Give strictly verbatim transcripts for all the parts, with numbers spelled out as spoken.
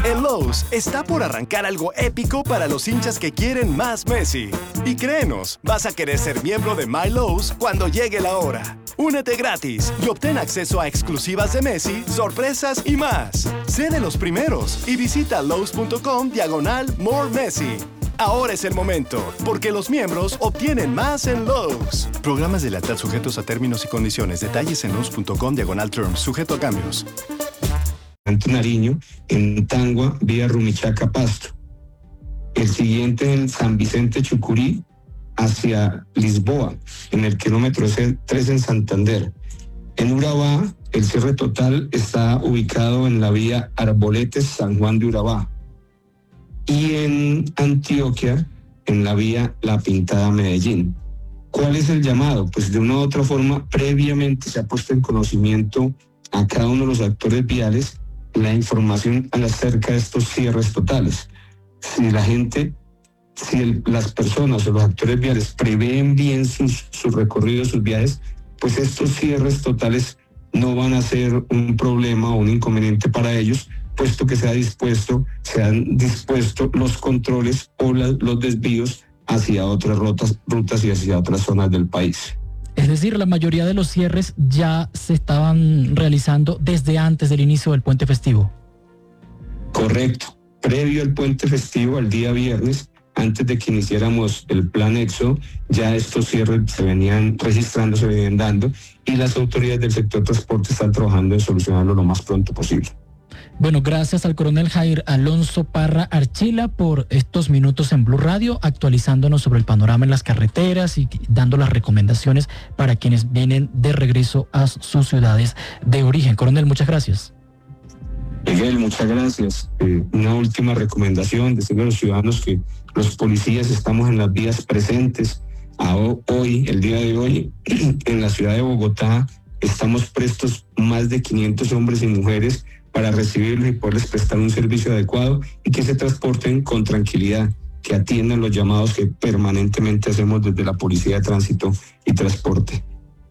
En Lowe's está por arrancar algo épico para los hinchas que quieren más Messi. Y créenos, vas a querer ser miembro de My Lowe's cuando llegue la hora. Únete gratis y obtén acceso a exclusivas de Messi, sorpresas y más. Sé de los primeros y visita Lowe's.com diagonal More Messi. Ahora es el momento, porque los miembros obtienen más en Lowe's. Programas de lealtad sujetos a términos y condiciones. Detalles en Lowe's.com diagonal terms, sujeto a cambios. Nariño, en Tangua, vía Rumichaca, Pasto. El siguiente en San Vicente, Chucurí, hacia Lisboa, en el kilómetro tres en Santander. En Urabá, el cierre total está ubicado en la vía Arboletes, San Juan de Urabá. Y en Antioquia, en la vía La Pintada, Medellín. ¿Cuál es el llamado? Pues de una u otra forma, previamente se ha puesto en conocimiento a cada uno de los actores viales la información acerca de estos cierres totales. Si la gente, si el, las personas o los actores viales prevén bien sus, sus recorridos, sus viajes, pues estos cierres totales no van a ser un problema o un inconveniente para ellos, puesto que se ha dispuesto, se han dispuesto los controles o la, los desvíos hacia otras rutas, rutas y hacia otras zonas del país. Es decir, la mayoría de los cierres ya se estaban realizando desde antes del inicio del puente festivo. Correcto. Previo al puente festivo, al día viernes, antes de que iniciáramos el plan Éxodo, ya estos cierres se venían registrando, se venían dando, y las autoridades del sector transporte están trabajando en solucionarlo lo más pronto posible. Bueno, gracias al coronel Jair Alonso Parra Archila por estos minutos en Blue Radio, actualizándonos sobre el panorama en las carreteras y dando las recomendaciones para quienes vienen de regreso a sus ciudades de origen. Coronel, muchas gracias. Miguel, muchas gracias. Eh, una última recomendación, decirle a los ciudadanos que los policías estamos en las vías presentes. A hoy, el día de hoy, en la ciudad de Bogotá, estamos prestos más de quinientos hombres y mujeres para recibirlos y poderles prestar un servicio adecuado y que se transporten con tranquilidad, que atiendan los llamados que permanentemente hacemos desde la Policía de Tránsito y Transporte.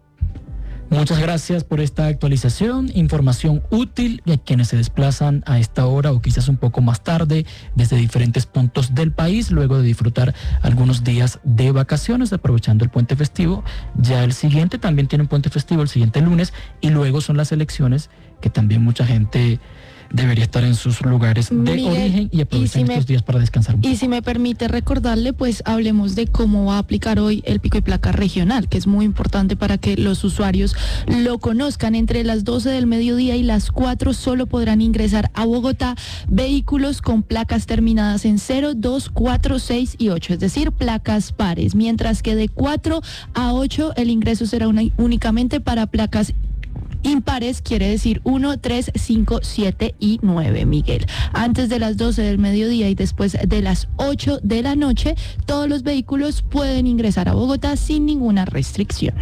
Muchas gracias por esta actualización, información útil a quienes se desplazan a esta hora o quizás un poco más tarde desde diferentes puntos del país, luego de disfrutar algunos días de vacaciones, aprovechando el puente festivo. Ya el siguiente también tiene un puente festivo, el siguiente lunes, y luego son las elecciones, que también mucha gente debería estar en sus lugares de Miguel, origen y aprovechar y si estos me, días para descansar un poco. Y si me permite recordarle, pues hablemos de cómo va a aplicar hoy el pico y placa regional, que es muy importante para que los usuarios lo conozcan. Entre las doce del mediodía y las cuatro solo podrán ingresar a Bogotá vehículos con placas terminadas en cero, dos, cuatro, seis y ocho, es decir, placas pares, mientras que de cuatro a ocho el ingreso será una, únicamente para placas impares, quiere decir uno, tres, cinco, siete y nueve, Miguel. Antes de las doce del mediodía y después de las ocho de la noche, todos los vehículos pueden ingresar a Bogotá sin ninguna restricción.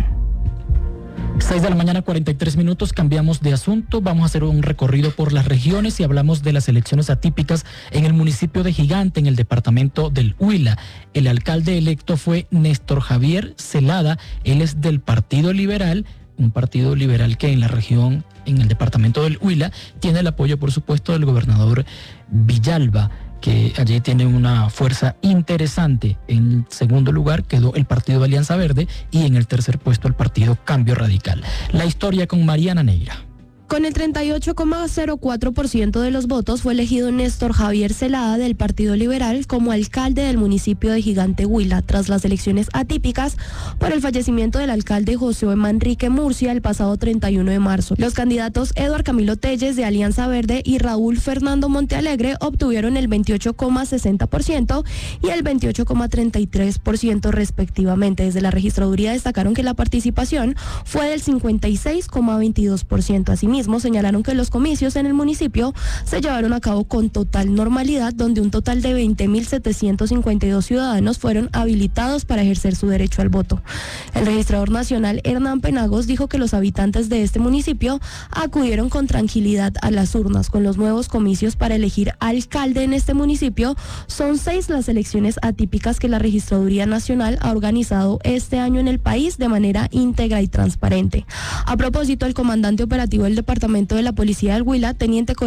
seis de la mañana, cuarenta y tres minutos, cambiamos de asunto, vamos a hacer un recorrido por las regiones y hablamos de las elecciones atípicas en el municipio de Gigante, en el departamento del Huila. El alcalde electo fue Néstor Javier Celada, él es del Partido Liberal, un partido liberal que en la región, en el departamento del Huila, tiene el apoyo, por supuesto, del gobernador Villalba, que allí tiene una fuerza interesante. En segundo lugar quedó el partido de Alianza Verde y en el tercer puesto el partido Cambio Radical. La historia con Mariana Neira. Con el treinta y ocho coma cero cuatro por ciento de los votos fue elegido Néstor Javier Celada del Partido Liberal como alcalde del municipio de Gigante Huila, tras las elecciones atípicas por el fallecimiento del alcalde José Manrique Murcia el pasado treinta y uno de marzo. Los candidatos Eduardo Camilo Telles de Alianza Verde y Raúl Fernando Montealegre obtuvieron el veintiocho coma sesenta por ciento y el veintiocho coma treinta y tres por ciento respectivamente. Desde la registraduría destacaron que la participación fue del cincuenta y seis coma veintidós por ciento. Asimismo, señalaron que los comicios en el municipio se llevaron a cabo con total normalidad, donde un total de veinte mil setecientos cincuenta y dos ciudadanos fueron habilitados para ejercer su derecho al voto. El registrador nacional Hernán Penagos dijo que los habitantes de este municipio acudieron con tranquilidad a las urnas. Con los nuevos comicios para elegir alcalde en este municipio, son seis las elecciones atípicas que la Registraduría Nacional ha organizado este año en el país de manera íntegra y transparente. A propósito, el comandante operativo del Departamento de la Policía del Huila, teniente